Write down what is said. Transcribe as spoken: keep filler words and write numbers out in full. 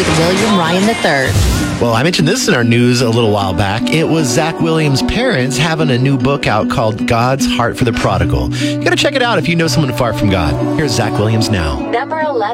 with William Ryan the third. Well, I mentioned this in our news a little while back. It was Zach Williams' parents having a new book out called God's Heart for the Prodigal. You got to check it out if you know someone far from God. Here's Zach Williams now. Number eleven.